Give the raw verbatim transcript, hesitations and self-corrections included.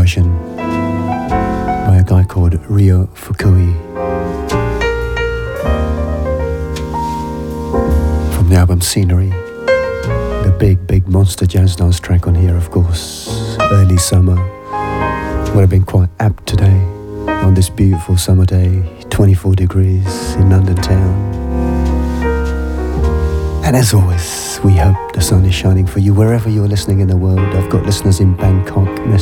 version by a guy called Ryo Fukui from the album Scenery. The big, big monster jazz dance track on here, of course. Early summer. Would have been quite apt today on this beautiful summer day, twenty-four degrees in London town. And as always, we hope the sun is shining for you wherever you're listening in the world. I've got listeners in Bangkok